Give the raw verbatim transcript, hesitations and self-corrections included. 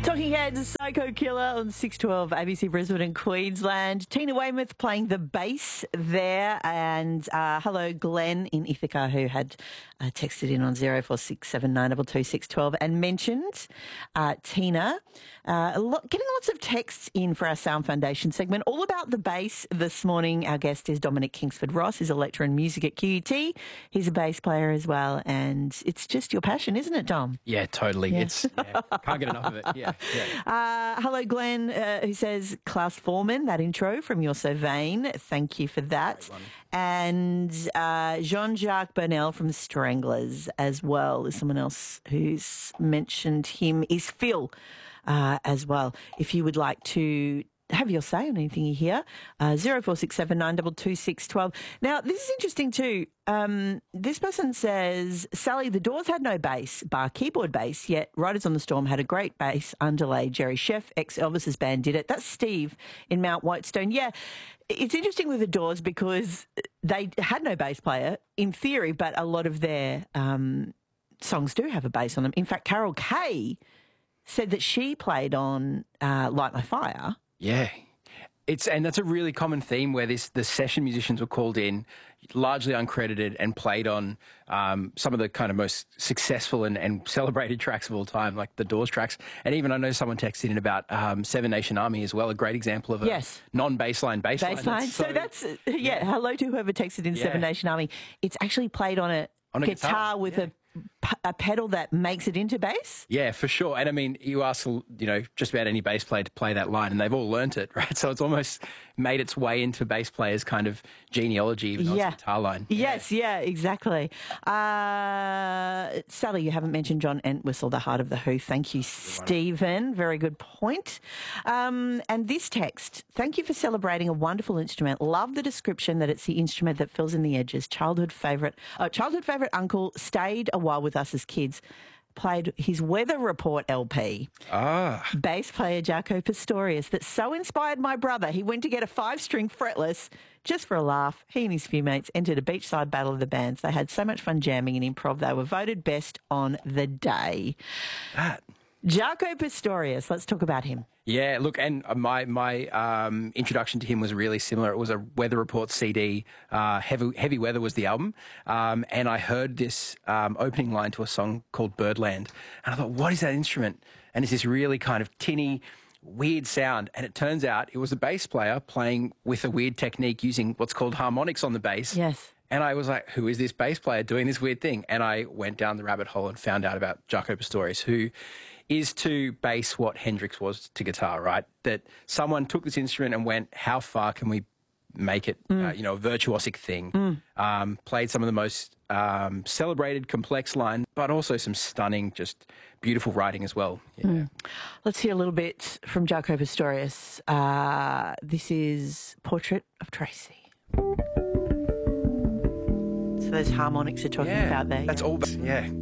Talking Heads, Psycho Killer on six twelve A B C Brisbane and Queensland. Tina Weymouth playing the bass there. And uh, hello, Glenn in Ithaca, who had uh, texted in on zero four six seven nine two two six one two and mentioned uh, Tina. Uh, a lot, getting lots of texts in for our Sound Foundation segment, all about the bass this morning. Our guest is Dominic Kingsford Ross. He's a lecturer in music at Q U T. He's a bass player as well. And it's just your passion, isn't it, Dom? Yeah, totally. Yeah. It's yeah, can't get enough of it. Yeah. Yeah. Uh, hello, Glenn, uh, who says, Klaus Foreman, that intro from You're So Vain. Thank you for that. And uh, Jean-Jacques Burnell from Stranglers as well is someone else who's mentioned him, is Phil uh, as well. If you would like to have your say on anything you hear, uh, zero four six seven nine two two six one two. Now, this is interesting too. Um, this person says, Sally, the Doors had no bass, bar keyboard bass, yet Riders on the Storm had a great bass underlay. Jerry Sheff, ex-Elvis's band, did it. That's Steve in Mount Whitestone. Yeah, it's interesting with the Doors because they had no bass player in theory, but a lot of their um, songs do have a bass on them. In fact, Carol Kaye said that she played on uh, Light My Fire. Yeah. It's and that's a really common theme where this the session musicians were called in, largely uncredited, and played on um, some of the kind of most successful and, and celebrated tracks of all time, like the Doors tracks. And even I know someone texted in about um, Seven Nation Army as well, a great example of a yes. non-bassline bassline. Bassline. So, so that's, yeah, yeah, hello to whoever texted in yeah. Seven Nation Army. It's actually played on a, on a guitar, guitar with yeah. a a pedal that makes it into bass? Yeah, for sure. And I mean, you ask, you know, just about any bass player to play that line and they've all learnt it, right? So it's almost made its way into bass players' kind of genealogy, even though yeah. it's a guitar line. Yes, yeah, yeah exactly. Uh, Sally, you haven't mentioned John Entwistle, the heart of the Who. Thank you, Stephen. Very good point. Um, and this text, thank you for celebrating a wonderful instrument. Love the description that it's the instrument that fills in the edges. Childhood favourite, uh, childhood favourite uncle stayed a while with us as kids, played his Weather Report L P. Ah. Bass player Jaco Pastorius. That so inspired my brother. He went to get a five-string fretless just for a laugh. He and his few mates entered a beachside battle of the bands. They had so much fun jamming and improv. They were voted best on the day. That. Jaco Pastorius. Let's talk about him. Yeah, look, and my my um, introduction to him was really similar. It was a Weather Report C D. Uh, Heavy, Heavy Weather was the album. Um, and I heard this um, opening line to a song called Birdland. And I thought, what is that instrument? And it's this really kind of tinny, weird sound. And it turns out it was a bass player playing with a weird technique using what's called harmonics on the bass. Yes. And I was like, who is this bass player doing this weird thing? And I went down the rabbit hole and found out about Jaco Pastorius, who is to bass what Hendrix was to guitar, right? That someone took this instrument and went, how far can we make it, mm. uh, you know, a virtuosic thing? Mm. Um, played some of the most um, celebrated, complex line, but also some stunning, just beautiful writing as well. Yeah. Mm. Let's hear a little bit from Jaco Pastorius. Uh, this is Portrait of Tracy. So those harmonics you're talking yeah, about there. That's all, yeah.